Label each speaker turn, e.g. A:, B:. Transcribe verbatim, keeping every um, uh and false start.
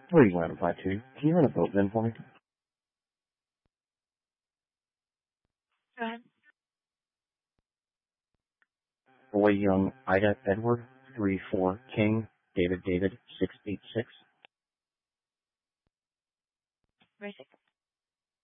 A: Three one five two. Can you run a vote then for me?
B: Go ahead.
A: Boy Young Ida Edward three four King David David six eight six.
B: Basic.